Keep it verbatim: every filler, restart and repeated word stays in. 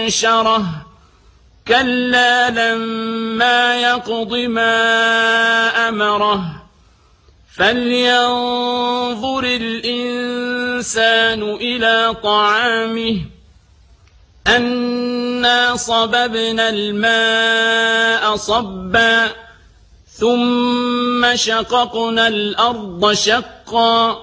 منشرة كلا لما يقض ما أمره فلينظر الإنسان إلى طعامه أنا صببنا الماء صبا ثم شققنا الأرض شقا